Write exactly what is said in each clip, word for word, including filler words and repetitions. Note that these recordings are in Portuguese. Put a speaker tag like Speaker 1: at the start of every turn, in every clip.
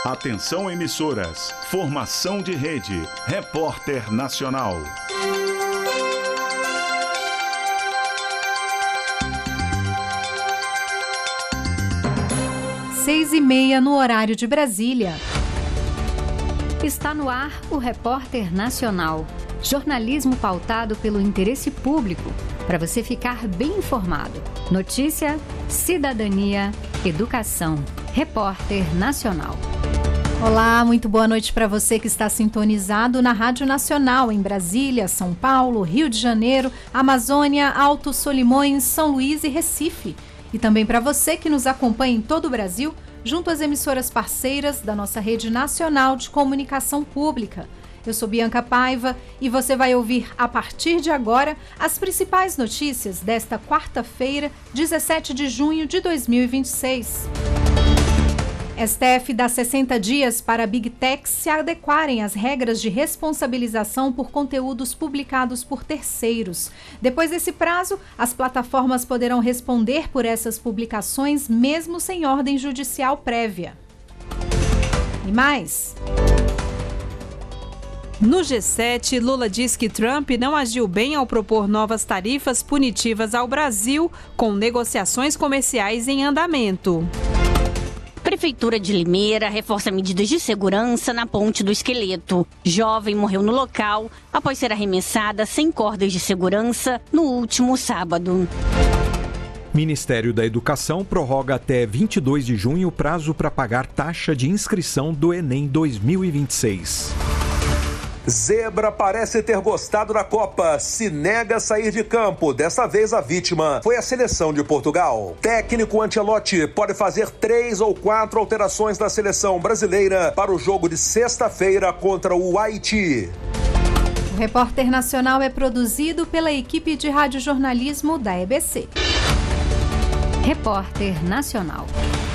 Speaker 1: Atenção emissoras, formação de rede, Repórter Nacional.
Speaker 2: Seis e meia no horário de Brasília. Está no ar o Repórter Nacional. Jornalismo pautado pelo interesse público, para você ficar bem informado. Notícia, cidadania, educação. Repórter Nacional. Olá, muito boa noite para você que está sintonizado na Rádio Nacional em Brasília, São Paulo, Rio de Janeiro, Amazônia, Alto Solimões, São Luís e Recife. E também para você que nos acompanha em todo o Brasil, junto às emissoras parceiras da nossa rede nacional de comunicação pública. Eu sou Bianca Paiva e você vai ouvir a partir de agora as principais notícias desta quarta-feira, dezessete de junho de dois mil e vinte e seis. S T F dá sessenta dias para Big Techs se adequarem às regras de responsabilização por conteúdos publicados por terceiros. Depois desse prazo, as plataformas poderão responder por essas publicações mesmo sem ordem judicial prévia. E mais...
Speaker 3: No G sete, Lula diz que Trump não agiu bem ao propor novas tarifas punitivas ao Brasil, com negociações comerciais em andamento.
Speaker 4: Prefeitura de Limeira reforça medidas de segurança na Ponte do Esqueleto. Jovem morreu no local após ser arremessada sem cordas de segurança no último sábado.
Speaker 5: Ministério da Educação prorroga até vinte e dois de junho o prazo para pagar taxa de inscrição do Enem dois mil e vinte e seis.
Speaker 6: Zebra parece ter gostado da Copa, se nega a sair de campo. Dessa vez a vítima foi a seleção de Portugal. Técnico Ancelotti pode fazer três ou quatro alterações na seleção brasileira para o jogo de sexta-feira contra o Haiti.
Speaker 2: O Repórter Nacional é produzido pela equipe de radiojornalismo da E B C. Repórter Nacional.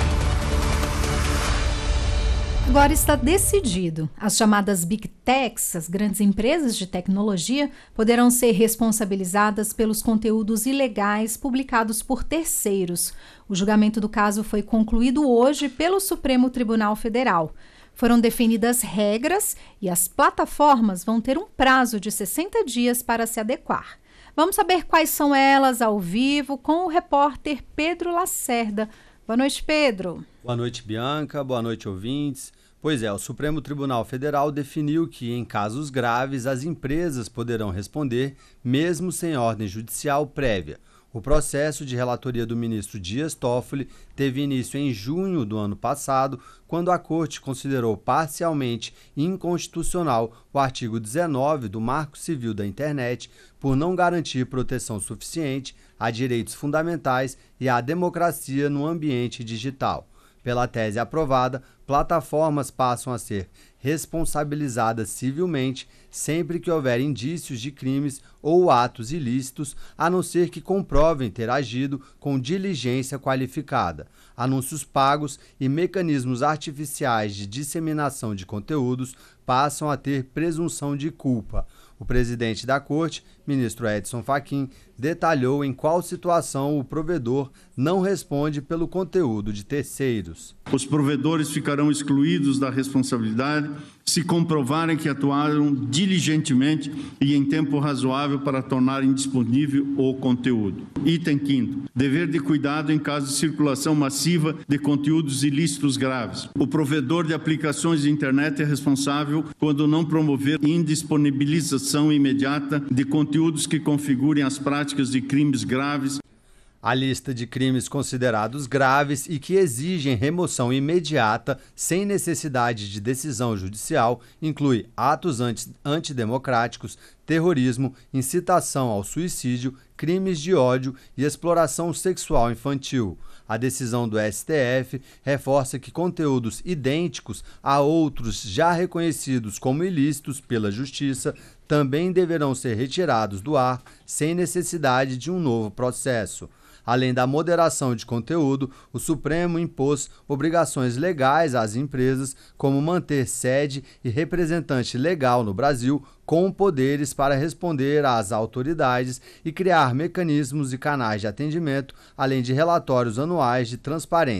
Speaker 2: Agora está decidido. As chamadas Big Techs, as grandes empresas de tecnologia, poderão ser responsabilizadas pelos conteúdos ilegais publicados por terceiros. O julgamento do caso foi concluído hoje pelo Supremo Tribunal Federal. Foram definidas regras e as plataformas vão ter um prazo de sessenta dias para se adequar. Vamos saber quais são elas ao vivo com o repórter Pedro Lacerda. Boa noite, Pedro.
Speaker 7: Boa noite, Bianca. Boa noite, ouvintes. Pois é, o Supremo Tribunal Federal definiu que, em casos graves, as empresas poderão responder, mesmo sem ordem judicial prévia. O processo de relatoria do ministro Dias Toffoli teve início em junho do ano passado, quando a Corte considerou parcialmente inconstitucional o artigo dezenove do Marco Civil da Internet por não garantir proteção suficiente a direitos fundamentais e à democracia no ambiente digital. Pela tese aprovada, plataformas passam a ser responsabilizadas civilmente sempre que houver indícios de crimes ou atos ilícitos, a não ser que comprovem ter agido com diligência qualificada. Anúncios pagos e mecanismos artificiais de disseminação de conteúdos passam a ter presunção de culpa. O presidente da Corte, ministro Edson Fachin, detalhou em qual situação o provedor não responde pelo conteúdo de terceiros.
Speaker 8: Os provedores ficarão excluídos da responsabilidade se comprovarem que atuaram diligentemente e em tempo razoável para tornarem disponível o conteúdo. Item quinto. Dever de cuidado em caso de circulação massiva de conteúdos ilícitos graves. O provedor de aplicações de internet é responsável quando não promover indisponibilização imediata de conteúdos que configurem as práticas de crimes graves.
Speaker 7: A lista de crimes considerados graves e que exigem remoção imediata, sem necessidade de decisão judicial, inclui atos anti- antidemocráticos, terrorismo, incitação ao suicídio, crimes de ódio e exploração sexual infantil. A decisão do S T F reforça que conteúdos idênticos a outros já reconhecidos como ilícitos pela Justiça também deverão ser retirados do ar sem necessidade de um novo processo. Além da moderação de conteúdo, o Supremo impôs obrigações legais às empresas, como manter sede e representante legal no Brasil, com poderes para responder às autoridades e criar mecanismos e canais de atendimento, além de relatórios anuais de transparência.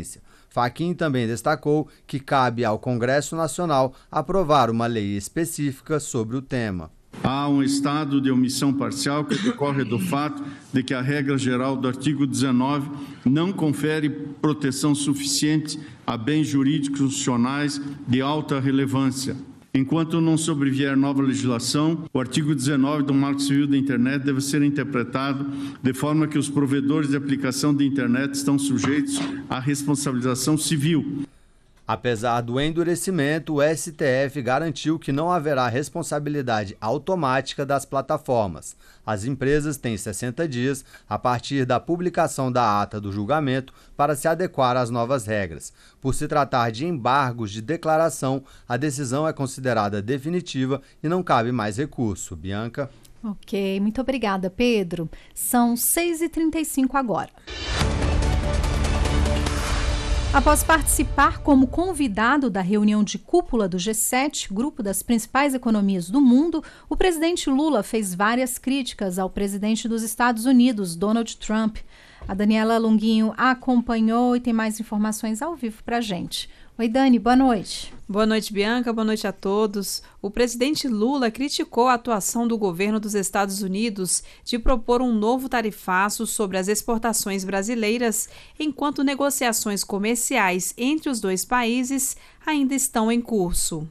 Speaker 7: Fachin também destacou que cabe ao Congresso Nacional aprovar uma lei específica sobre o tema.
Speaker 8: Há um estado de omissão parcial que decorre do fato de que a regra geral do artigo dezenove não confere proteção suficiente a bens jurídicos funcionais de alta relevância. Enquanto não sobrevier nova legislação, o artigo dezenove do Marco Civil da Internet deve ser interpretado de forma que os provedores de aplicação de Internet estão sujeitos à responsabilização civil.
Speaker 7: Apesar do endurecimento, o S T F garantiu que não haverá responsabilidade automática das plataformas. As empresas têm sessenta dias a partir da publicação da ata do julgamento para se adequar às novas regras. Por se tratar de embargos de declaração, a decisão é considerada definitiva e não cabe mais recurso. Bianca?
Speaker 2: Ok, muito obrigada, Pedro. São seis e trinta e cinco agora. Após participar como convidado da reunião de cúpula do G sete, grupo das principais economias do mundo, o presidente Lula fez várias críticas ao presidente dos Estados Unidos, Donald Trump. A Daniela Longuinho acompanhou e tem mais informações ao vivo para a gente. Oi, Dani, boa noite.
Speaker 3: Boa noite, Bianca, boa noite a todos. O presidente Lula criticou a atuação do governo dos Estados Unidos de propor um novo tarifaço sobre as exportações brasileiras, enquanto negociações comerciais entre os dois países ainda estão em curso.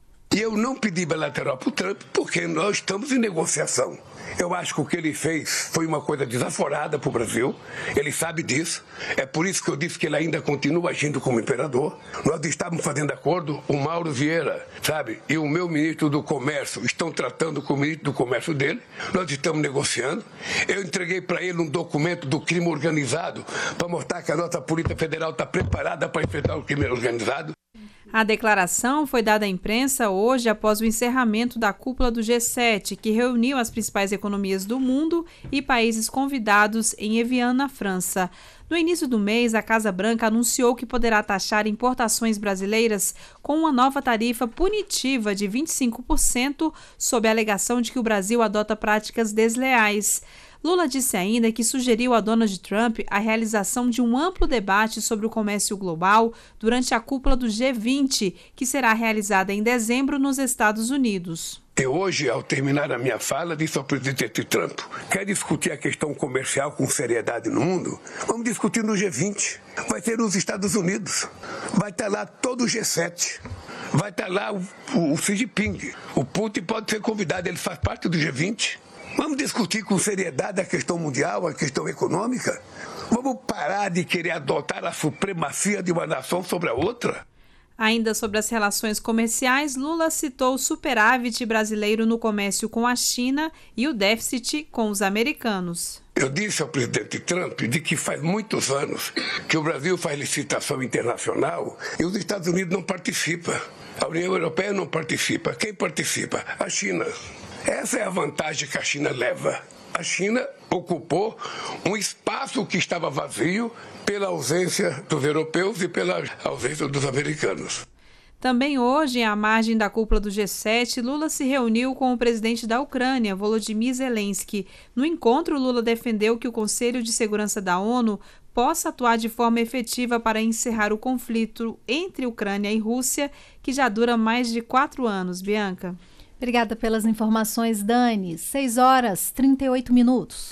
Speaker 9: E eu não pedi bilateral para o Trump porque nós estamos em negociação. Eu acho que o que ele fez foi uma coisa desaforada para o Brasil, ele sabe disso, é por isso que eu disse que ele ainda continua agindo como imperador. Nós estávamos fazendo acordo, o Mauro Vieira, sabe, e o meu ministro do Comércio estão tratando com o ministro do Comércio dele, nós estamos negociando. Eu entreguei para ele um documento do crime organizado para mostrar que a nossa Polícia Federal está preparada para enfrentar o crime organizado.
Speaker 3: A declaração foi dada à imprensa hoje após o encerramento da cúpula do G sete, que reuniu as principais economias do mundo e países convidados em Evian, na França. No início do mês, a Casa Branca anunciou que poderá taxar importações brasileiras com uma nova tarifa punitiva de vinte e cinco por cento, sob a alegação de que o Brasil adota práticas desleais. Lula disse ainda que sugeriu a Donald Trump a realização de um amplo debate sobre o comércio global durante a cúpula do G vinte, que será realizada em dezembro nos Estados Unidos.
Speaker 9: Eu hoje, ao terminar a minha fala, disse ao presidente Trump, quer discutir a questão comercial com seriedade no mundo? Vamos discutir no G vinte. Vai ter nos Estados Unidos. Vai estar lá todo o G sete. Vai estar lá o, o, o Xi Jinping. O Putin pode ser convidado, ele faz parte do G vinte. Vamos discutir com seriedade a questão mundial, a questão econômica? Vamos parar de querer adotar a supremacia de uma nação sobre a outra?
Speaker 3: Ainda sobre as relações comerciais, Lula citou o superávit brasileiro no comércio com a China e o déficit com os americanos.
Speaker 9: Eu disse ao presidente Trump de que faz muitos anos que o Brasil faz licitação internacional e os Estados Unidos não participam. A União Europeia não participa. Quem participa? A China. Essa é a vantagem que a China leva. A China ocupou um espaço que estava vazio pela ausência dos europeus e pela ausência dos americanos.
Speaker 3: Também hoje, à margem da cúpula do G sete, Lula se reuniu com o presidente da Ucrânia, Volodymyr Zelensky. No encontro, Lula defendeu que o Conselho de Segurança da ONU possa atuar de forma efetiva para encerrar o conflito entre Ucrânia e Rússia, que já dura mais de quatro anos. Bianca.
Speaker 2: Obrigada pelas informações, Dani. seis horas e trinta e oito minutos.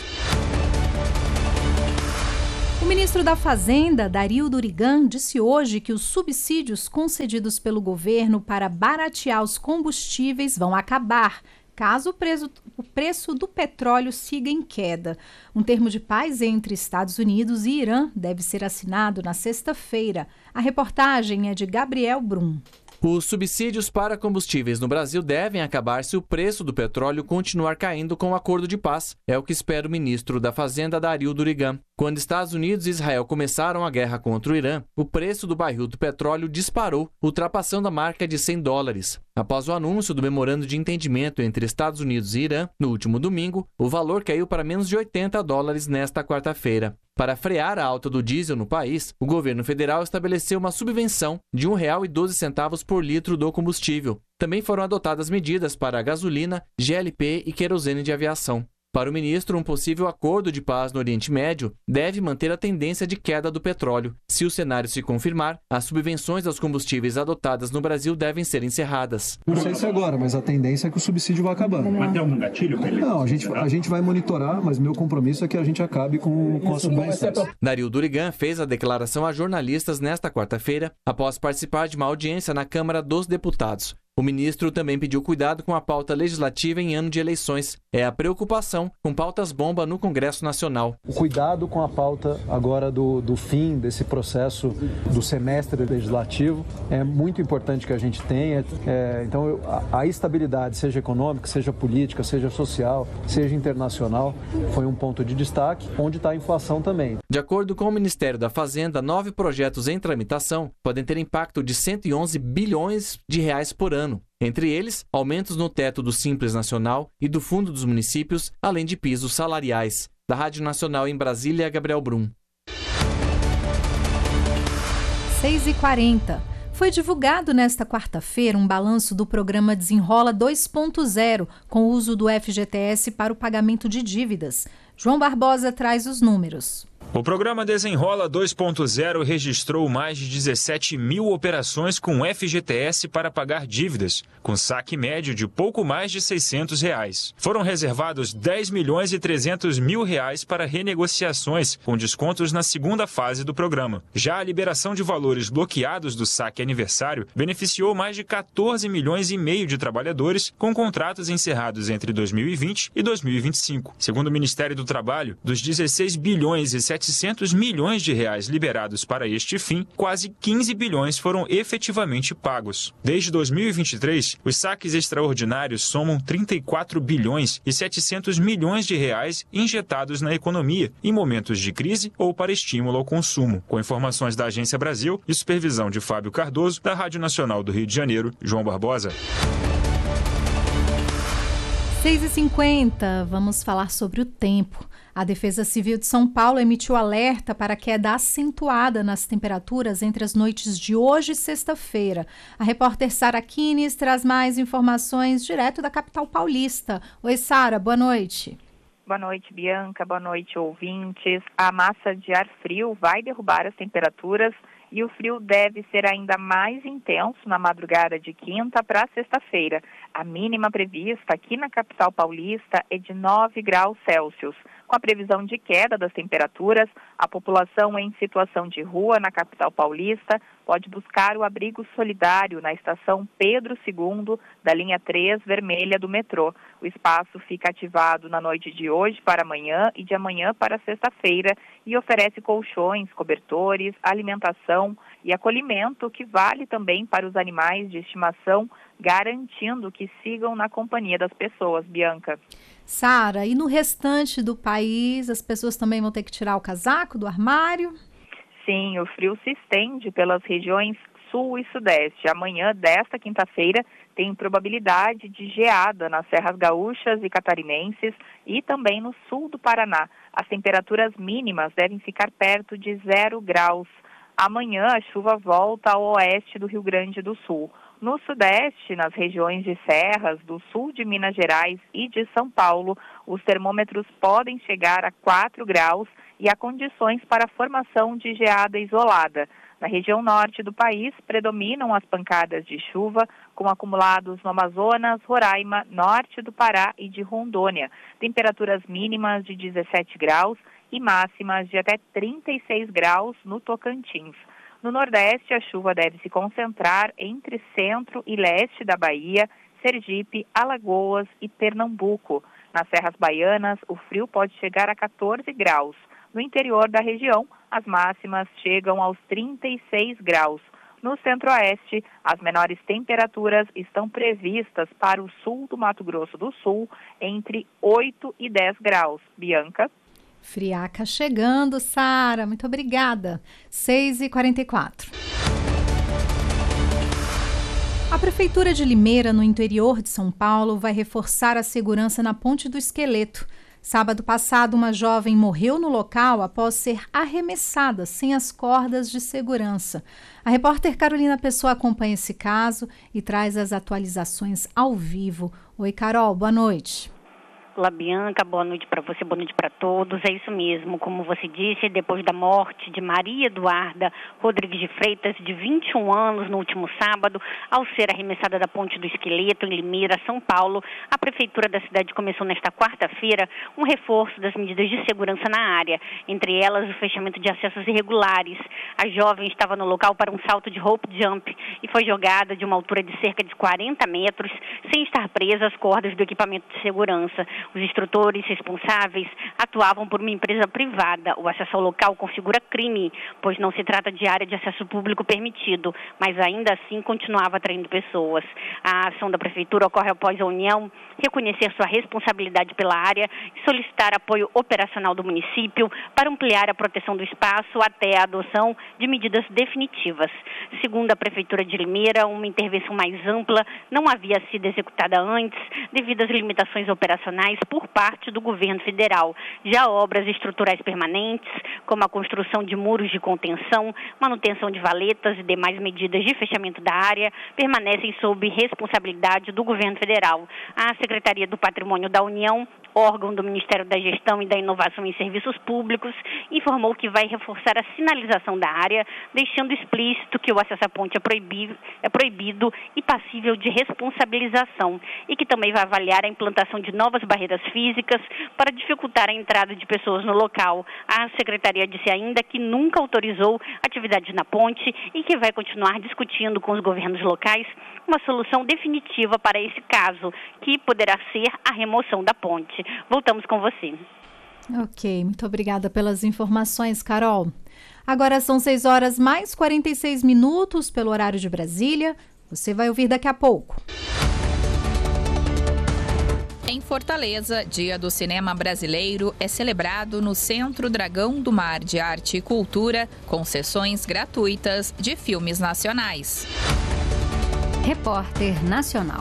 Speaker 2: O ministro da Fazenda, Dario Durigan, disse hoje que os subsídios concedidos pelo governo para baratear os combustíveis vão acabar, caso o preço, o preço do petróleo siga em queda. Um termo de paz entre Estados Unidos e Irã deve ser assinado na sexta-feira. A reportagem é de Gabriel Brum.
Speaker 10: Os subsídios para combustíveis no Brasil devem acabar se o preço do petróleo continuar caindo com o acordo de paz. É o que espera o ministro da Fazenda, Dario Durigan. Quando Estados Unidos e Israel começaram a guerra contra o Irã, o preço do barril do petróleo disparou, ultrapassando a marca de cem dólares. Após o anúncio do memorando de entendimento entre Estados Unidos e Irã, no último domingo, o valor caiu para menos de oitenta dólares nesta quarta-feira. Para frear a alta do diesel no país, o governo federal estabeleceu uma subvenção de um real e doze centavos por litro do combustível. Também foram adotadas medidas para a gasolina, G L P e querosene de aviação. Para o ministro, um possível acordo de paz no Oriente Médio deve manter a tendência de queda do petróleo. Se o cenário se confirmar, as subvenções aos combustíveis adotadas no Brasil devem ser encerradas.
Speaker 11: Não sei se agora, mas a tendência é que o subsídio vai acabando.
Speaker 12: Mas tem algum gatilho para ele?
Speaker 11: Não, a gente, a gente vai monitorar, mas meu compromisso é que a gente acabe com, com as subvenções.
Speaker 10: Dario Durigan fez a declaração a jornalistas nesta quarta-feira, após participar de uma audiência na Câmara dos Deputados. O ministro também pediu cuidado com a pauta legislativa em ano de eleições. É a preocupação com pautas-bomba no Congresso Nacional.
Speaker 11: O cuidado com a pauta agora do, do fim desse processo do semestre legislativo é muito importante que a gente tenha. É, então, a, a estabilidade, seja econômica, seja política, seja social, seja internacional, foi um ponto de destaque, onde está a inflação também.
Speaker 10: De acordo com o Ministério da Fazenda, nove projetos em tramitação podem ter impacto de cento e onze bilhões de reais por ano. Entre eles, aumentos no teto do Simples Nacional e do Fundo dos Municípios, além de pisos salariais. Da Rádio Nacional em Brasília, Gabriel Brum.
Speaker 2: seis e quarenta. Foi divulgado nesta quarta-feira um balanço do programa Desenrola dois ponto zero, com o uso do F G T S para o pagamento de dívidas. João Barbosa traz os números.
Speaker 13: O programa Desenrola dois ponto zero registrou mais de dezessete mil operações com F G T S para pagar dívidas, com saque médio de pouco mais de seiscentos reais. Foram reservados dez milhões e trezentos mil reais para renegociações, com descontos na segunda fase do programa. Já a liberação de valores bloqueados do saque aniversário beneficiou mais de quatorze milhões e meio de trabalhadores com contratos encerrados entre dois mil e vinte e dois mil e vinte e cinco. Segundo o Ministério do Trabalho, dos dezesseis bilhões e setecentos milhões de reais liberados para este fim, quase quinze bilhões foram efetivamente pagos. Desde dois mil e vinte e três, os saques extraordinários somam trinta e quatro bilhões e setecentos milhões de reais injetados na economia em momentos de crise ou para estímulo ao consumo. Com informações da Agência Brasil e supervisão de Fábio Cardoso, da Rádio Nacional do Rio de Janeiro, João Barbosa.
Speaker 2: seis e cinquenta, vamos falar sobre o tempo. A Defesa Civil de São Paulo emitiu alerta para queda acentuada nas temperaturas entre as noites de hoje e sexta-feira. A repórter Sara Kines traz mais informações direto da capital paulista. Oi, Sara, boa noite.
Speaker 14: Boa noite, Bianca. Boa noite, ouvintes. A massa de ar frio vai derrubar as temperaturas e o frio deve ser ainda mais intenso na madrugada de quinta para sexta-feira. A mínima prevista aqui na capital paulista é de nove graus Celsius. Com a previsão de queda das temperaturas, a população em situação de rua na capital paulista pode buscar o abrigo solidário na estação Pedro segundo da linha três vermelha do metrô. O espaço fica ativado na noite de hoje para amanhã e de amanhã para sexta-feira e oferece colchões, cobertores, alimentação e acolhimento que vale também para os animais de estimação, garantindo que sigam na companhia das pessoas, Bianca.
Speaker 2: Sara, e no restante do país, as pessoas também vão ter que tirar o casaco do armário?
Speaker 14: Sim, o frio se estende pelas regiões sul e sudeste. Amanhã, desta quinta-feira, tem probabilidade de geada nas serras gaúchas e catarinenses e também no sul do Paraná. As temperaturas mínimas devem ficar perto de zero graus. Amanhã, a chuva volta ao oeste do Rio Grande do Sul. No sudeste, nas regiões de serras, do sul de Minas Gerais e de São Paulo, os termômetros podem chegar a quatro graus e há condições para a formação de geada isolada. Na região norte do país, predominam as pancadas de chuva, com acumulados no Amazonas, Roraima, norte do Pará e de Rondônia. Temperaturas mínimas de dezessete graus e máximas de até trinta e seis graus no Tocantins. No Nordeste, a chuva deve se concentrar entre centro e leste da Bahia, Sergipe, Alagoas e Pernambuco. Nas serras baianas, o frio pode chegar a quatorze graus. No interior da região, as máximas chegam aos trinta e seis graus. No centro-oeste, as menores temperaturas estão previstas para o sul do Mato Grosso do Sul, entre oito e dez graus. Bianca?
Speaker 2: Friaca chegando, Sara. Muito obrigada. seis e quarenta e quatro. A Prefeitura de Limeira, no interior de São Paulo, vai reforçar a segurança na Ponte do Esqueleto. Sábado passado, uma jovem morreu no local após ser arremessada sem as cordas de segurança. A repórter Carolina Pessoa acompanha esse caso e traz as atualizações ao vivo. Oi, Carol, boa noite.
Speaker 4: Olá, Bianca, boa noite para você, boa noite para todos. É isso mesmo, como você disse, depois da morte de Maria Eduarda Rodrigues de Freitas, de vinte e um anos, no último sábado, ao ser arremessada da Ponte do Esqueleto, em Limeira, São Paulo, a Prefeitura da cidade começou nesta quarta-feira um reforço das medidas de segurança na área, entre elas o fechamento de acessos irregulares. A jovem estava no local para um salto de rope jump e foi jogada de uma altura de cerca de quarenta metros, sem estar presa às cordas do equipamento de segurança. Os instrutores responsáveis atuavam por uma empresa privada. O acesso ao local configura crime, pois não se trata de área de acesso público permitido, mas ainda assim continuava atraindo pessoas. A ação da Prefeitura ocorre após a União reconhecer sua responsabilidade pela área e solicitar apoio operacional do município para ampliar a proteção do espaço até a adoção de medidas definitivas. Segundo a Prefeitura de Limeira, uma intervenção mais ampla não havia sido executada antes devido às limitações operacionais por parte do governo federal. Já obras estruturais permanentes, como a construção de muros de contenção, manutenção de valetas e demais medidas de fechamento da área, permanecem sob responsabilidade do governo federal. A Secretaria do Patrimônio da União, órgão do Ministério da Gestão e da Inovação em Serviços Públicos, informou que vai reforçar a sinalização da área, deixando explícito que o acesso à ponte é proibido, é proibido e passível de responsabilização, e que também vai avaliar a implantação de novas barreiras físicas para dificultar a entrada de pessoas no local. A Secretaria disse ainda que nunca autorizou atividades na ponte e que vai continuar discutindo com os governos locais uma solução definitiva para esse caso, que poderá ser a remoção da ponte. Voltamos com você.
Speaker 2: Ok, muito obrigada pelas informações, Carol. Agora são seis horas mais quarenta e seis minutos pelo horário de Brasília. Você vai ouvir daqui a pouco.
Speaker 12: Em Fortaleza, Dia do Cinema Brasileiro é celebrado no Centro Dragão do Mar de Arte e Cultura, com sessões gratuitas de filmes nacionais.
Speaker 2: Repórter Nacional.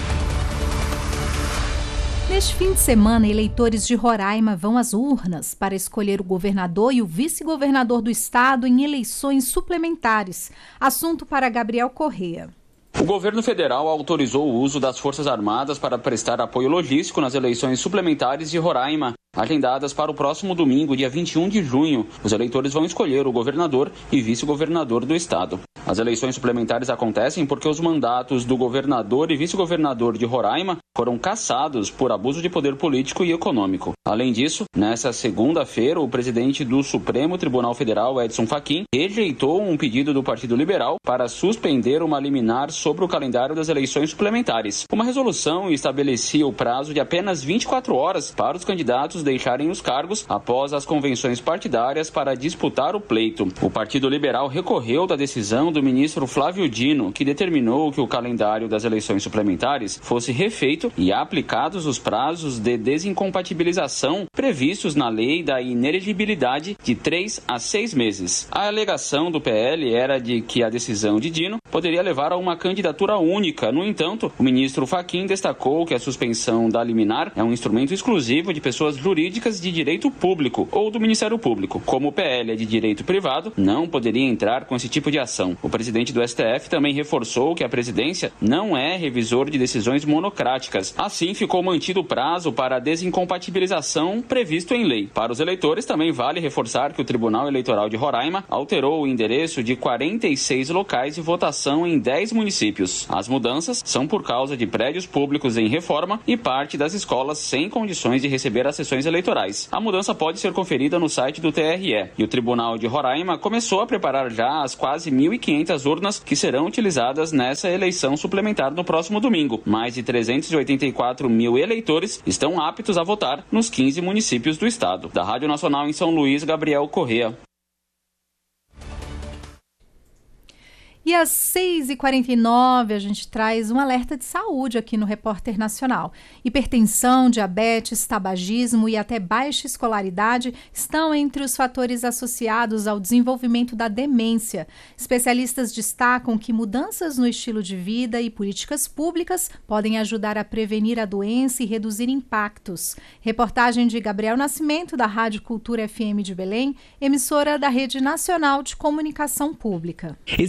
Speaker 2: Neste fim de semana, eleitores de Roraima vão às urnas para escolher o governador e o vice-governador do estado em eleições suplementares. Assunto para Gabriel Correa.
Speaker 15: O governo federal autorizou o uso das Forças Armadas para prestar apoio logístico nas eleições suplementares de Roraima, agendadas para o próximo domingo, dia vinte e um de junho. Os eleitores vão escolher o governador e vice-governador do estado. As eleições suplementares acontecem porque os mandatos do governador e vice-governador de Roraima foram cassados por abuso de poder político e econômico. Além disso, nesta segunda-feira, o presidente do Supremo Tribunal Federal, Edson Fachin, rejeitou um pedido do Partido Liberal para suspender uma liminar sobre o calendário das eleições suplementares. Uma resolução estabelecia o prazo de apenas vinte e quatro horas para os candidatos deixarem os cargos após as convenções partidárias para disputar o pleito. O Partido Liberal recorreu da decisão do ministro Flávio Dino, que determinou que o calendário das eleições suplementares fosse refeito e aplicados os prazos de desincompatibilização previstos na lei da inelegibilidade de três a seis meses. A alegação do P L era de que a decisão de Dino poderia levar a uma candidatura única. No entanto, o ministro Fachin destacou que a suspensão da liminar é um instrumento exclusivo de pessoas jurídicas de direito público ou do Ministério Público. Como o P L é de direito privado, não poderia entrar com esse tipo de ação. O presidente do S T F também reforçou que a presidência não é revisor de decisões monocráticas. Assim, ficou mantido o prazo para a desincompatibilização previsto em lei. Para os eleitores, também vale reforçar que o Tribunal Eleitoral de Roraima alterou o endereço de quarenta e seis locais de votação em dez municípios. As mudanças são por causa de prédios públicos em reforma e parte das escolas sem condições de receber as sessões eleitorais. A mudança pode ser conferida no site do T R E. E o Tribunal de Roraima começou a preparar já as quase mil e quinhentas urnas que serão utilizadas nessa eleição suplementar no próximo domingo. Mais de trezentos e oitenta e quatro mil eleitores estão aptos a votar nos quinze municípios do estado. Da Rádio Nacional em São Luís, Gabriel Correa.
Speaker 2: E às seis e quarenta e nove a gente traz um alerta de saúde aqui no Repórter Nacional. Hipertensão, diabetes, tabagismo e até baixa escolaridade estão entre os fatores associados ao desenvolvimento da demência. Especialistas destacam que mudanças no estilo de vida e políticas públicas podem ajudar a prevenir a doença e reduzir impactos. Reportagem de Gabriel Nascimento, da Rádio Cultura F M de Belém, emissora da Rede Nacional de Comunicação Pública.
Speaker 16: Existem vários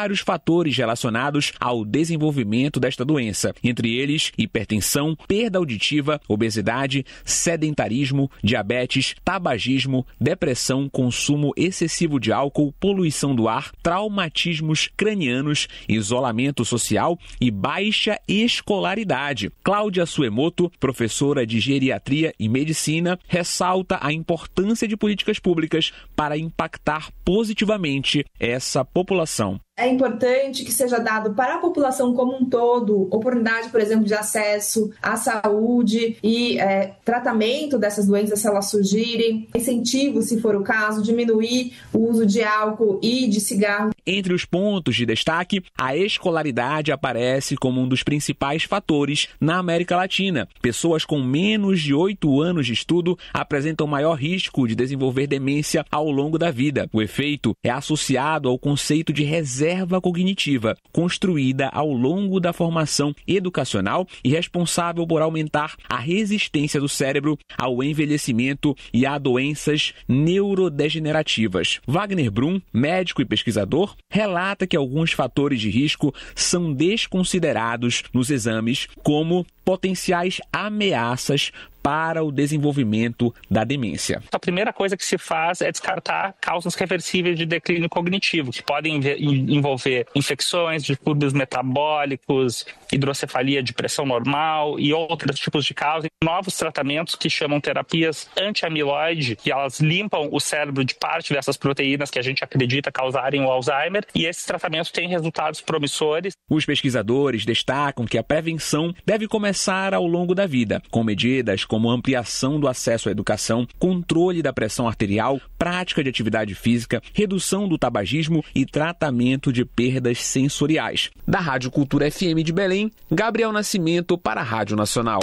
Speaker 16: vários fatores relacionados ao desenvolvimento desta doença, entre eles hipertensão, perda auditiva, obesidade, sedentarismo, diabetes, tabagismo, depressão, consumo excessivo de álcool, poluição do ar, traumatismos cranianos, isolamento social e baixa escolaridade. Cláudia Suemoto, professora de geriatria e medicina, ressalta a importância de políticas públicas para impactar positivamente essa população.
Speaker 17: É importante que seja dado para a população como um todo oportunidade, por exemplo, de acesso à saúde e é, tratamento dessas doenças se elas surgirem, incentivo, se for o caso, diminuir o uso de álcool e de cigarro.
Speaker 16: Entre os pontos de destaque, a escolaridade aparece como um dos principais fatores na América Latina. Pessoas com menos de oito anos de estudo apresentam maior risco de desenvolver demência ao longo da vida. O efeito é associado ao conceito de reserva reserva cognitiva, construída ao longo da formação educacional e responsável por aumentar a resistência do cérebro ao envelhecimento e a doenças neurodegenerativas. Wagner Brum, médico e pesquisador, relata que alguns fatores de risco são desconsiderados nos exames como potenciais ameaças para o desenvolvimento da demência.
Speaker 18: A primeira coisa que se faz é descartar causas reversíveis de declínio cognitivo, que podem envolver infecções, distúrbios metabólicos, hidrocefalia de pressão normal e outros tipos de causas. Novos tratamentos que chamam terapias anti-amiloide, que elas limpam o cérebro de parte dessas proteínas que a gente acredita causarem o Alzheimer, e esses tratamentos têm resultados promissores.
Speaker 16: Os pesquisadores destacam que a prevenção deve começar ao longo da vida, com medidas como ampliação do acesso à educação, controle da pressão arterial, prática de atividade física, redução do tabagismo e tratamento de perdas sensoriais. Da Rádio Cultura F M de Belém, Gabriel Nascimento para a Rádio Nacional.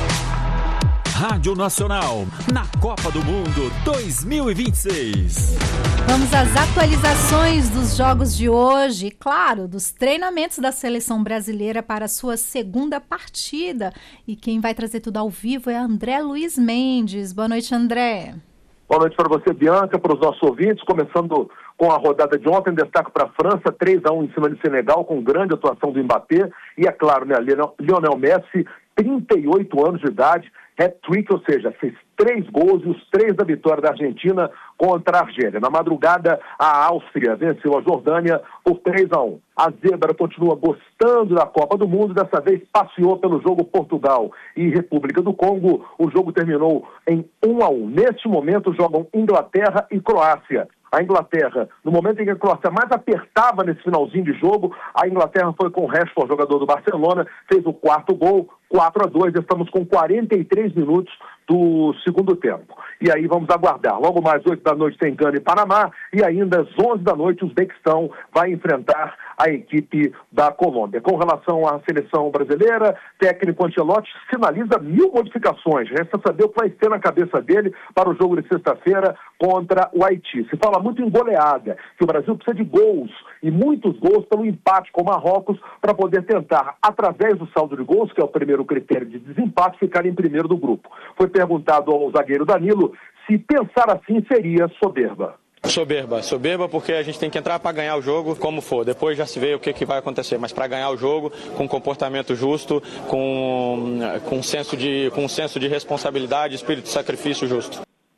Speaker 5: Rádio Nacional, na Copa do Mundo dois mil e vinte e seis.
Speaker 2: Vamos às atualizações dos jogos de hoje e, claro, dos treinamentos da seleção brasileira para a sua segunda partida. E quem vai trazer tudo ao vivo é André Luiz Mendes. Boa noite, André.
Speaker 6: Boa noite para você, Bianca, para os nossos ouvintes. Começando com a rodada de ontem, destaque para a França, três a um em cima de Senegal, com grande atuação do Mbappé. E, é claro, né, Lionel Messi, trinta e oito anos de idade, hat-trick, ou seja, fez três gols e os três da vitória da Argentina contra a Argélia. Na madrugada, a Áustria venceu a Jordânia por três a um. A zebra continua gostando da Copa do Mundo, dessa vez passeou pelo jogo Portugal e República do Congo. O jogo terminou em um a um. Neste momento jogam Inglaterra e Croácia. A Inglaterra, no momento em que a Croácia mais apertava nesse finalzinho de jogo, a Inglaterra foi com o Rashford, jogador do Barcelona, fez o quarto gol, quatro a dois, estamos com quarenta e três minutos do segundo tempo. E aí vamos aguardar. Logo mais oito da noite tem Gana e Panamá, e ainda às onze da noite o Uzbequistão vai enfrentar a equipe da Colômbia. Com relação à seleção brasileira, técnico Ancelotti sinaliza mil modificações. Resta saber o que vai ter na cabeça dele para o jogo de sexta-feira contra o Haiti. Se fala muito em goleada, que o Brasil precisa de gols, e muitos gols pelo empate com o Marrocos, para poder tentar, através do saldo de gols, que é o primeiro critério de desempate, ficar em primeiro do grupo. Foi perguntado ao zagueiro Danilo se pensar assim seria soberba.
Speaker 19: Soberba, soberba porque a gente tem que entrar para ganhar o jogo, como for. Depois já se vê o que, que vai acontecer, mas para ganhar o jogo com comportamento justo, com, com, senso de, com senso de responsabilidade, espírito de sacrifício justo.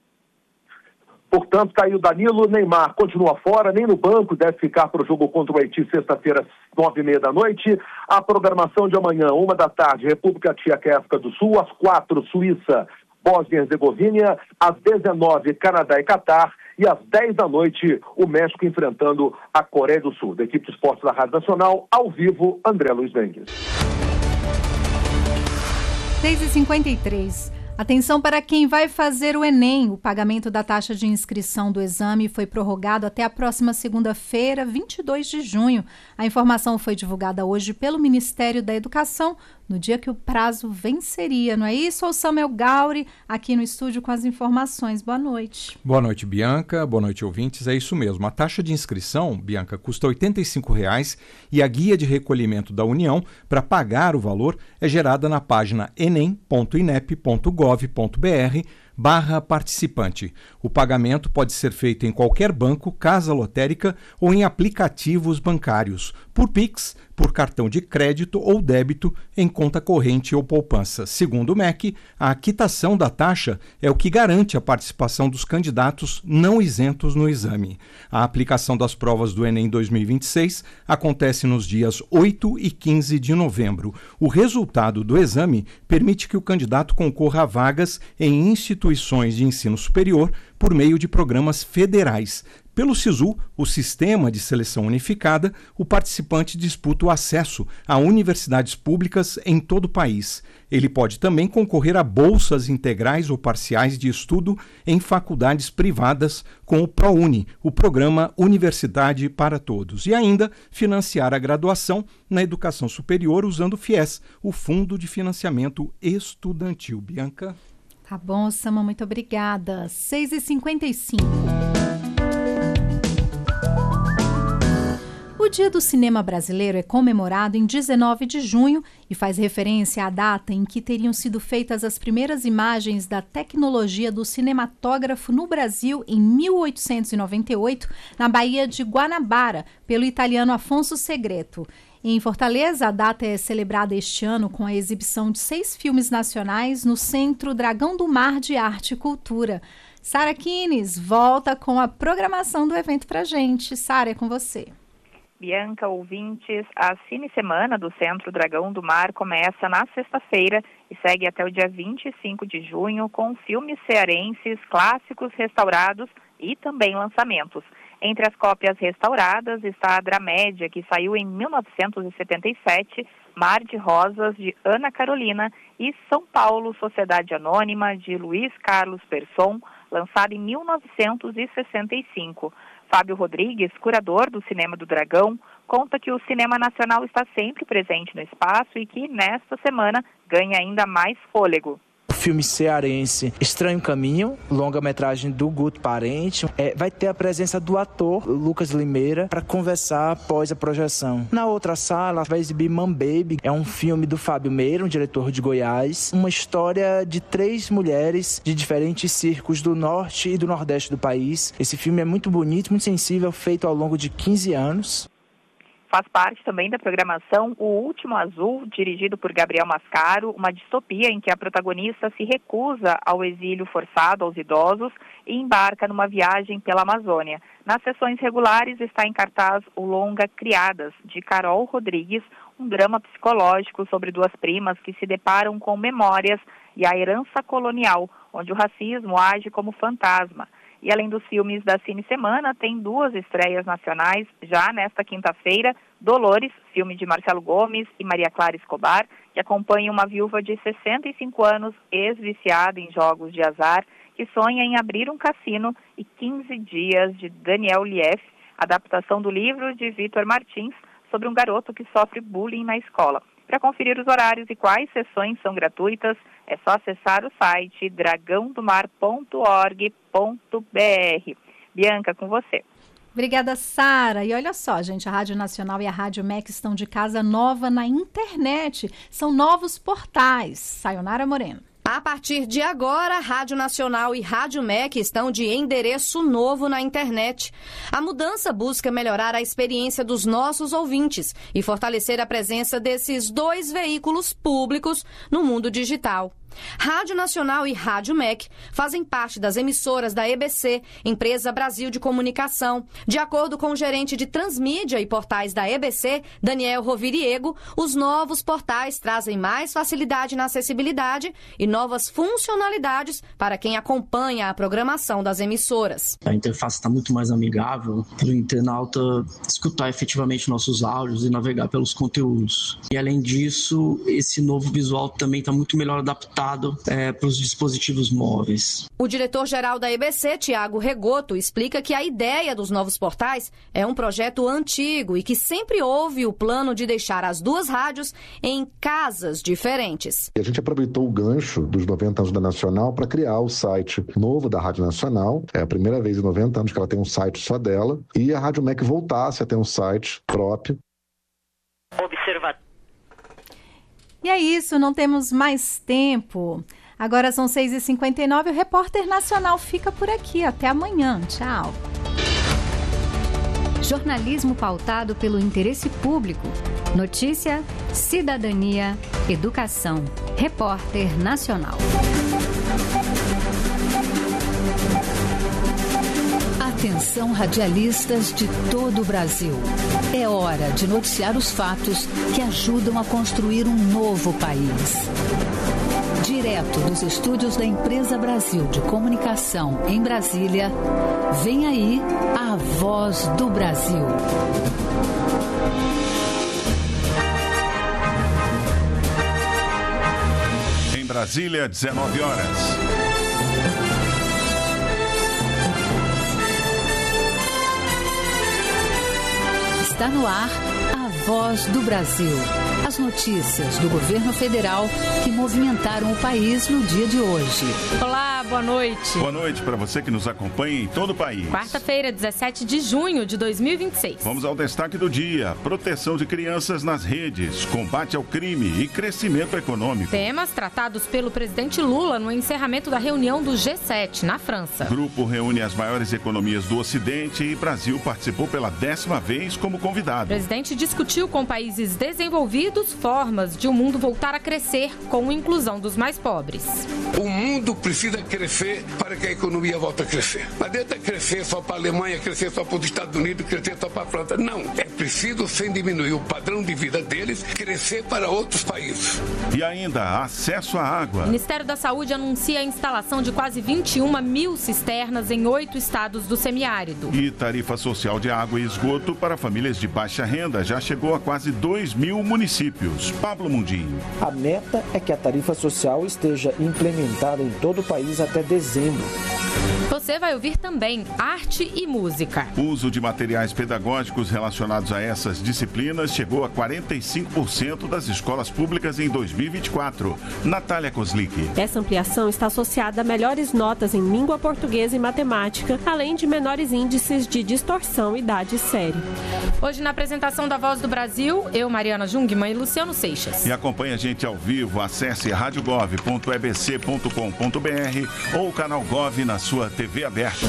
Speaker 6: Portanto, caiu Danilo, Neymar continua fora, nem no banco, deve ficar para o jogo contra o Haiti, sexta-feira, nove e meia da noite. A programação de amanhã, uma da tarde, República Tcheca e África do Sul, às quatro, Suíça, Bósnia e Herzegovina, às dezenove, Canadá e Catar, e às dez da noite, o México enfrentando a Coreia do Sul. Da equipe de esportes da Rádio Nacional, ao vivo, André Luiz Mendes.
Speaker 2: seis e cinquenta e três. Atenção para quem vai fazer o Enem. O pagamento da taxa de inscrição do exame foi prorrogado até a próxima segunda-feira, vinte e dois de junho. A informação foi divulgada hoje pelo Ministério da Educação, no dia que o prazo venceria. Não é isso? O Samuel Gauri, aqui no estúdio com as informações. Boa noite.
Speaker 5: Boa noite, Bianca. Boa noite, ouvintes. É isso mesmo. A taxa de inscrição, Bianca, custa oitenta e cinco reais e a guia de recolhimento da União para pagar o valor é gerada na página enem ponto inep ponto gov ponto br barra participante. O pagamento pode ser feito em qualquer banco, casa lotérica ou em aplicativos bancários, por Pix, por cartão de crédito ou débito, em conta corrente ou poupança. Segundo o M E C, a quitação da taxa é o que garante a participação dos candidatos não isentos no exame. A aplicação das provas do Enem dois mil e vinte e seis acontece nos dias oito e quinze de novembro. O resultado do exame permite que o candidato concorra a vagas em instituições de ensino superior por meio de programas federais. Pelo SISU, o Sistema de Seleção Unificada, o participante disputa o acesso a universidades públicas em todo o país. Ele pode também concorrer a bolsas integrais ou parciais de estudo em faculdades privadas com o ProUni, o Programa Universidade para Todos, e ainda financiar a graduação na educação superior usando o FIES, o Fundo de Financiamento Estudantil. Bianca?
Speaker 2: Tá bom, Sama, muito obrigada. seis e cinquenta e cinco. O Dia do Cinema Brasileiro é comemorado em dezenove de junho e faz referência à data em que teriam sido feitas as primeiras imagens da tecnologia do cinematógrafo no Brasil em mil oitocentos e noventa e oito, na Baía de Guanabara, pelo italiano Afonso Segreto. Em Fortaleza, a data é celebrada este ano com a exibição de seis filmes nacionais no Centro Dragão do Mar de Arte e Cultura. Sara Kines volta com a programação do evento pra gente. Sara, é com você.
Speaker 14: Bianca, ouvintes, a Cine Semana do Centro Dragão do Mar começa na sexta-feira e segue até o dia vinte e cinco de junho com filmes cearenses, clássicos restaurados e também lançamentos. Entre as cópias restauradas está a Dramédia, que saiu em mil novecentos e setenta e sete, Mar de Rosas, de Ana Carolina, e São Paulo, Sociedade Anônima, de Luiz Carlos Persson, lançada em mil novecentos e sessenta e cinco. Fábio Rodrigues, curador do Cinema do Dragão, conta que o cinema nacional está sempre presente no espaço e que, nesta semana, ganha ainda mais fôlego.
Speaker 20: O filme cearense Estranho Caminho, longa-metragem do Guto Parente, é, vai ter a presença do ator Lucas Limeira para conversar após a projeção. Na outra sala vai exibir Man Baby, é um filme do Fábio Meira, um diretor de Goiás, uma história de três mulheres de diferentes circos do norte e do nordeste do país. Esse filme é muito bonito, muito sensível, feito ao longo de quinze anos.
Speaker 14: Faz parte também da programação O Último Azul, dirigido por Gabriel Mascaro, uma distopia em que a protagonista se recusa ao exílio forçado aos idosos e embarca numa viagem pela Amazônia. Nas sessões regulares está em cartaz o longa Criadas, de Carol Rodrigues, um drama psicológico sobre duas primas que se deparam com memórias e a herança colonial, onde o racismo age como fantasma. E além dos filmes da Cine Semana, tem duas estreias nacionais já nesta quinta-feira. Dolores, filme de Marcelo Gomes e Maria Clara Escobar, que acompanha uma viúva de sessenta e cinco anos, ex-viciada em jogos de azar, que sonha em abrir um cassino, e quinze dias, de Daniel Lief, adaptação do livro de Vitor Martins, sobre um garoto que sofre bullying na escola. Para conferir os horários e quais sessões são gratuitas, é só acessar o site dragão do mar ponto org ponto br. Bianca, com você.
Speaker 2: Obrigada, Sara. E olha só, gente, a Rádio Nacional e a Rádio M E C estão de casa nova na internet. São novos portais. Sayonara Moreno.
Speaker 21: A partir de agora, Rádio Nacional e Rádio M E C estão de endereço novo na internet. A mudança busca melhorar a experiência dos nossos ouvintes e fortalecer a presença desses dois veículos públicos no mundo digital. Rádio Nacional e Rádio M E C fazem parte das emissoras da E B C, Empresa Brasil de Comunicação. De acordo com o gerente de transmídia e portais da E B C, Daniel Roviriego, os novos portais trazem mais facilidade na acessibilidade e novas funcionalidades para quem acompanha a programação das emissoras.
Speaker 22: A interface está muito mais amigável para o internauta escutar efetivamente nossos áudios e navegar pelos conteúdos. E além disso, esse novo visual também está muito melhor adaptado É, para os dispositivos móveis.
Speaker 21: O diretor-geral da E B C, Tiago Regoto, explica que a ideia dos novos portais é um projeto antigo e que sempre houve o plano de deixar as duas rádios em casas diferentes.
Speaker 23: A gente aproveitou o gancho dos noventa anos da Nacional para criar o site novo da Rádio Nacional. É a primeira vez em noventa anos que ela tem um site só dela. E a Rádio M E C voltasse a ter um site próprio.
Speaker 2: Observa. E é isso, não temos mais tempo.
Speaker 1: Agora são seis e cinquenta e nove, o Repórter Nacional fica por aqui. Até amanhã. Tchau.
Speaker 2: Jornalismo pautado pelo interesse público. Notícia, cidadania, educação. Repórter Nacional.
Speaker 7: Atenção, radialistas de todo o Brasil. É hora de noticiar os fatos que ajudam a construir um novo país. Direto dos estúdios da Empresa Brasil de Comunicação em Brasília, vem aí a Voz do Brasil.
Speaker 8: Em Brasília, dezenove horas.
Speaker 7: Está no ar a Voz do Brasil. As notícias do governo federal que movimentaram o país no dia de hoje.
Speaker 24: Olá, boa noite.
Speaker 8: Boa noite para você que nos acompanha em todo o país.
Speaker 24: Quarta-feira, dezessete de junho de dois mil e vinte e seis.
Speaker 8: Vamos ao destaque do dia. Proteção de crianças nas redes, combate ao crime e crescimento econômico.
Speaker 24: Temas tratados pelo presidente Lula no encerramento da reunião do G sete, na França.
Speaker 8: O grupo reúne as maiores economias do Ocidente e Brasil participou pela décima vez como convidado.
Speaker 24: O presidente discutiu com países desenvolvidos formas de o mundo voltar a crescer com a inclusão dos mais pobres.
Speaker 9: O mundo precisa crescer para que a economia volte a crescer. Não adianta crescer só para a Alemanha, crescer só para os Estados Unidos, crescer só para a França. Não. É preciso, sem diminuir o padrão de vida deles, crescer para outros países.
Speaker 8: E ainda, acesso à água.
Speaker 24: O Ministério da Saúde anuncia a instalação de quase vinte e uma mil cisternas em oito estados do semiárido.
Speaker 8: E tarifa social de água e esgoto para famílias de baixa renda já chegou a quase dois mil municípios. Pablo Mundinho.
Speaker 20: A meta é que a tarifa social esteja implementada em todo o país até dezembro.
Speaker 24: Você vai ouvir também arte e música.
Speaker 8: O uso de materiais pedagógicos relacionados a essas disciplinas chegou a quarenta e cinco por cento das escolas públicas em dois mil e vinte e quatro. Natália Kozlik.
Speaker 25: Essa ampliação está associada a melhores notas em língua portuguesa e matemática, além de menores índices de distorção, idade e série.
Speaker 24: Hoje, na apresentação da Voz do Brasil, eu, Mariana Jungmann e Luciano Seixas.
Speaker 8: E acompanhe a gente ao vivo, acesse radiogov ponto e b c ponto com ponto b r ou o canal Gov na sua T V aberta.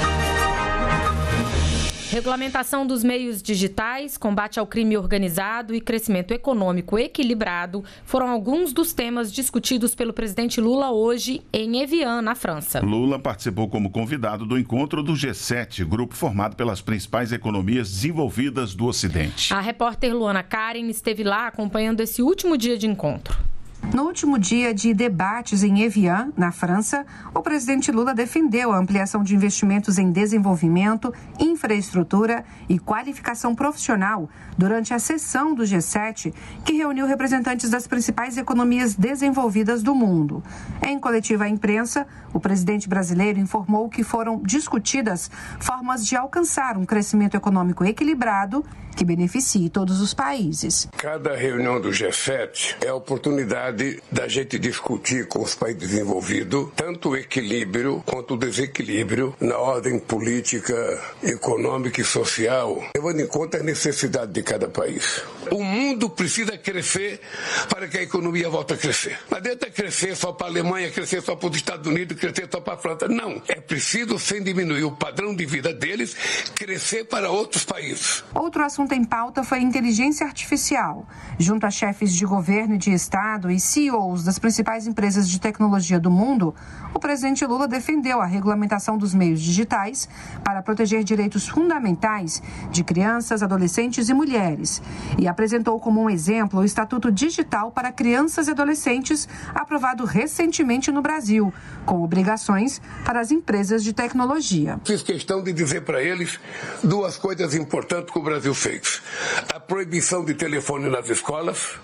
Speaker 24: Regulamentação dos meios digitais, combate ao crime organizado e crescimento econômico equilibrado foram alguns dos temas discutidos pelo presidente Lula hoje em Evian, na França.
Speaker 8: Lula participou como convidado do encontro do G sete, grupo formado pelas principais economias desenvolvidas do Ocidente.
Speaker 24: A repórter Luana Karen esteve lá acompanhando esse último dia de encontro.
Speaker 26: No último dia de debates em Evian, na França, o presidente Lula defendeu a ampliação de investimentos em desenvolvimento, infraestrutura e qualificação profissional durante a sessão do G sete, que reuniu representantes das principais economias desenvolvidas do mundo. Em coletiva à imprensa, o presidente brasileiro informou que foram discutidas formas de alcançar um crescimento econômico equilibrado que beneficie todos os países.
Speaker 9: Cada reunião do G sete é a oportunidade da gente discutir com os países desenvolvidos tanto o equilíbrio quanto o desequilíbrio na ordem política, econômica e social, levando em conta a necessidade de cada país. O mundo precisa crescer para que a economia volte a crescer. Não adianta crescer só para a Alemanha, crescer só para os Estados Unidos, crescer só para a França. Não. É preciso, sem diminuir o padrão de vida deles, crescer para outros países.
Speaker 26: Outro assunto em pauta foi a inteligência artificial. Junto a chefes de governo e de Estado e C E Os das principais empresas de tecnologia do mundo, o presidente Lula defendeu a regulamentação dos meios digitais para proteger direitos fundamentais de crianças, adolescentes e mulheres. E apresentou como um exemplo o Estatuto Digital para Crianças e Adolescentes, aprovado recentemente no Brasil, com obrigações para as empresas de tecnologia.
Speaker 9: Fiz questão de dizer para eles duas coisas importantes que o Brasil fez. A proibição de telefone nas escolas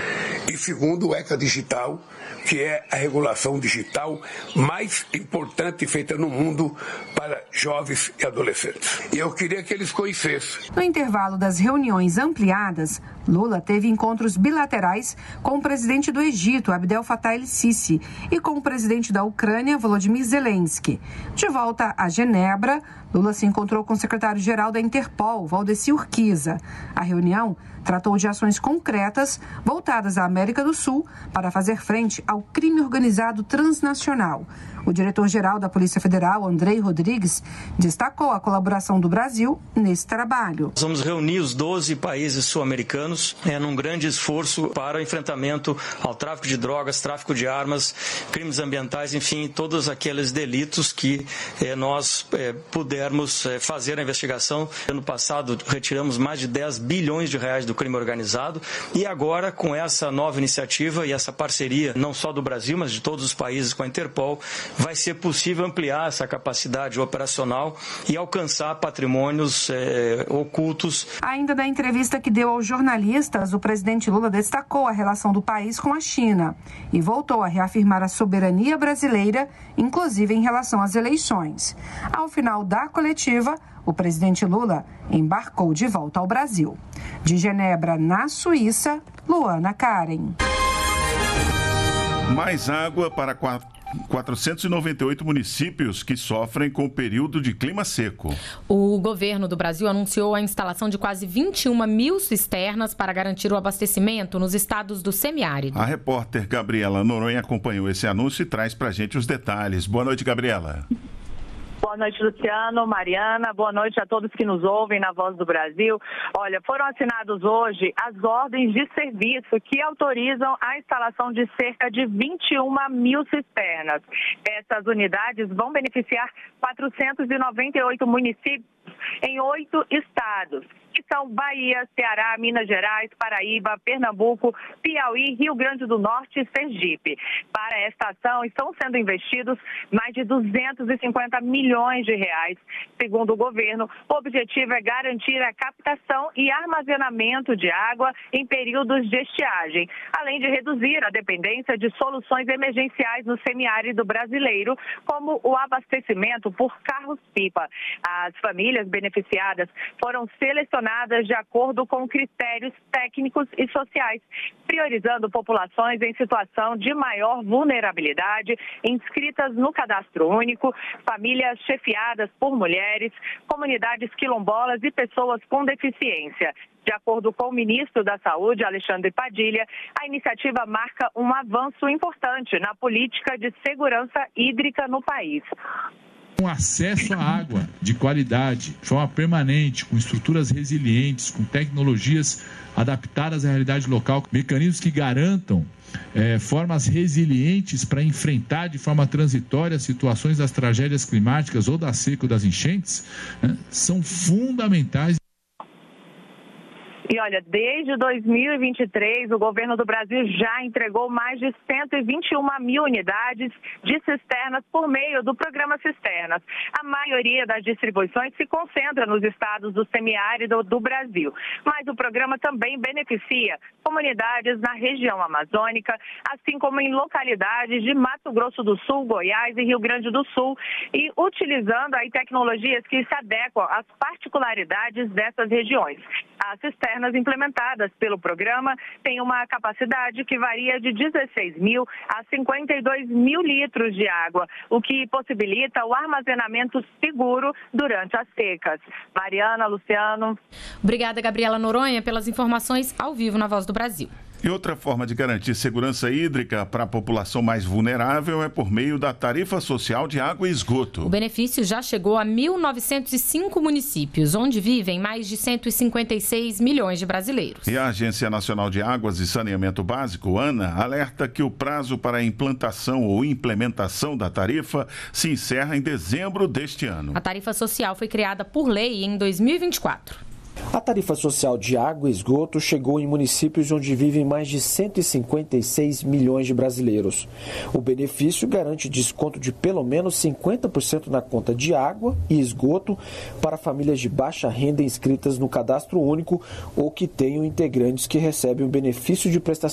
Speaker 9: e, segundo, o ECA Digital, que é a regulação digital mais importante feita no mundo para jovens e adolescentes. E eu queria que eles conhecessem.
Speaker 26: No intervalo das reuniões ampliadas, Lula teve encontros bilaterais com o presidente do Egito, Abdel Fattah el-Sisi, e com o presidente da Ucrânia, Volodymyr Zelensky. De volta a Genebra, Lula se encontrou com o secretário-geral da Interpol, Valdeci Urquiza. A reunião tratou de ações concretas voltadas à América do Sul para fazer frente ao crime organizado transnacional. O diretor-geral da Polícia Federal, Andrei Rodrigues, destacou a colaboração do Brasil nesse trabalho.
Speaker 3: Nós vamos reunir os doze países sul-americanos é, num grande esforço para o enfrentamento ao tráfico de drogas, tráfico de armas, crimes ambientais, enfim, todos aqueles delitos que é, nós é, pudermos é, fazer a investigação. Ano passado retiramos mais de dez bilhões de reais do crime organizado e agora com essa nova iniciativa e essa parceria, não só do Brasil, mas de todos os países com a Interpol, vai ser possível ampliar essa capacidade operacional e alcançar patrimônios é, ocultos.
Speaker 26: Ainda na entrevista que deu aos jornalistas, o presidente Lula destacou a relação do país com a China e voltou a reafirmar a soberania brasileira, inclusive em relação às eleições. Ao final da coletiva, o presidente Lula embarcou de volta ao Brasil. De Genebra, na Suíça, Luana Karen.
Speaker 8: Mais água para quatrocentos e noventa e oito municípios que sofrem com o período de clima seco.
Speaker 24: O governo do Brasil anunciou a instalação de quase vinte e uma mil cisternas para garantir o abastecimento nos estados do semiárido.
Speaker 8: A repórter Gabriela Noronha acompanhou esse anúncio e traz para a gente os detalhes. Boa noite, Gabriela.
Speaker 4: Boa noite, Luciano, Mariana. Boa noite a todos que nos ouvem na Voz do Brasil. Olha, foram assinados hoje as ordens de serviço que autorizam a instalação de cerca de vinte e uma mil cisternas. Essas unidades vão beneficiar quatrocentos e noventa e oito municípios em oito estados, que são Bahia, Ceará, Minas Gerais, Paraíba, Pernambuco, Piauí, Rio Grande do Norte e Sergipe. Para esta ação estão sendo investidos mais de duzentos e cinquenta milhões de reais. Segundo o governo, o objetivo é garantir a captação e armazenamento de água em períodos de estiagem, além de reduzir a dependência de soluções emergenciais no semiárido brasileiro, como o abastecimento por carros-pipa. As famílias beneficiadas foram selecionadas de acordo com critérios técnicos e sociais, priorizando populações em situação de maior vulnerabilidade, inscritas no Cadastro Único, famílias chefiadas por mulheres, comunidades quilombolas e pessoas com deficiência. De acordo com o ministro da Saúde, Alexandre Padilha, a iniciativa marca um avanço importante na política de segurança hídrica no país.
Speaker 10: Com acesso à água de qualidade, de forma permanente, com estruturas resilientes, com tecnologias adaptadas à realidade local, mecanismos que garantam é, formas resilientes para enfrentar de forma transitória situações das tragédias climáticas ou da seca ou das enchentes, né, são fundamentais.
Speaker 4: E olha, desde dois mil e vinte e três, o governo do Brasil já entregou mais de cento e vinte e uma mil unidades de cisternas por meio do programa Cisternas. A maioria das distribuições se concentra nos estados do semiárido do Brasil. Mas o programa também beneficia comunidades na região amazônica, assim como em localidades de Mato Grosso do Sul, Goiás e Rio Grande do Sul, e utilizando aí tecnologias que se adequam às particularidades dessas regiões. As cisternas implementadas pelo programa têm uma capacidade que varia de dezesseis mil a cinquenta e dois mil litros de água, o que possibilita o armazenamento seguro durante as secas. Mariana, Luciano.
Speaker 24: Obrigada, Gabriela Noronha, pelas informações ao vivo na Voz do Brasil.
Speaker 8: E outra forma de garantir segurança hídrica para a população mais vulnerável é por meio da tarifa social de água e esgoto.
Speaker 24: O benefício já chegou a mil novecentos e cinco municípios, onde vivem mais de cento e cinquenta e seis milhões de brasileiros.
Speaker 8: E a Agência Nacional de Águas e Saneamento Básico, ANA, alerta que o prazo para a implantação ou implementação da tarifa se encerra em dezembro deste ano.
Speaker 24: A tarifa social foi criada por lei em dois mil e vinte e quatro.
Speaker 11: A tarifa social de água e esgoto chegou em municípios onde vivem mais de cento e cinquenta e seis milhões de brasileiros. O benefício garante desconto de pelo menos cinquenta por cento na conta de água e esgoto para famílias de baixa renda inscritas no Cadastro Único ou que tenham integrantes que recebem o benefício de prestação